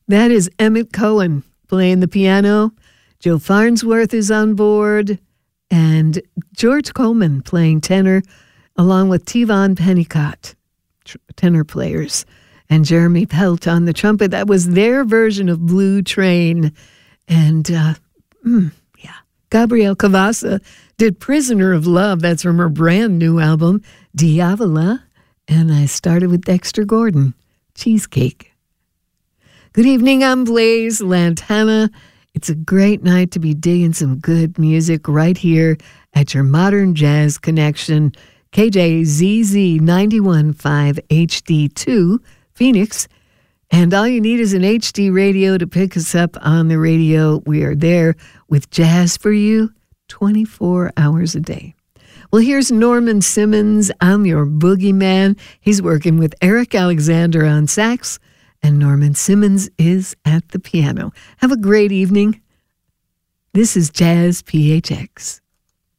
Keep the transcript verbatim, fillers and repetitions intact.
That is Emmett Cohen playing the piano. Joe Farnsworth is on board. And George Coleman playing tenor, along with T-Von Pennicott, tenor players. And Jeremy Pelt on the trumpet. That was their version of Blue Train. And, uh, mm, yeah, Gabrielle Cavassa did Prisoner of Love. That's from her brand new album, Diavola. And I started with Dexter Gordon, Cheesecake. Good evening, I'm Blaise Lantana. It's a great night to be digging some good music right here at your Modern Jazz Connection, K J Z Z ninety-one point five H D two, Phoenix. And all you need is an H D radio to pick us up on the radio. We are there with jazz for you twenty-four hours a day. Well, here's Norman Simmons. I'm your boogeyman. He's working with Eric Alexander on sax, and Norman Simmons is at the piano. Have a great evening. This is Jazz P H X.